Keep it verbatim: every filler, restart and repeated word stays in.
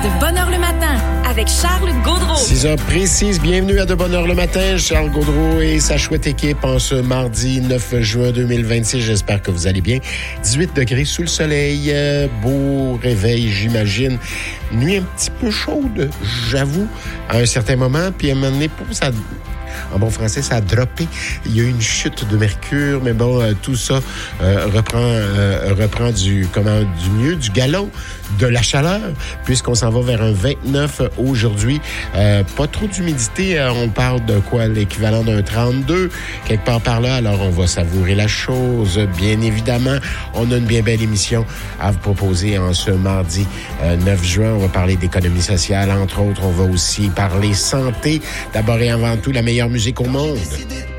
De bonne heure le matin, avec Charles Gaudreau. six heures précises, bienvenue à De bonne heure le matin. Charles Gaudreau et sa chouette équipe en ce mardi neuf juin deux mille vingt-six. J'espère que vous allez bien. dix-huit degrés sous le soleil, euh, beau réveil, j'imagine. Nuit un petit peu chaude, j'avoue, à un certain moment. Puis à un moment donné, pour ça... En bon français, ça a droppé. Il y a eu une chute de mercure, mais bon, euh, tout ça euh, reprend euh, reprend du comment du mieux, du galon, de la chaleur, puisqu'on s'en va vers un vingt-neuf aujourd'hui. Euh, pas trop d'humidité, euh, on parle de quoi? L'équivalent d'un trente-deux, quelque part par là. Alors, on va savourer la chose, bien évidemment. On a une bien belle émission à vous proposer en ce mardi euh, neuf juin. On va parler d'économie sociale, entre autres. On va aussi parler santé. D'abord et avant tout, la meilleure musique au monde.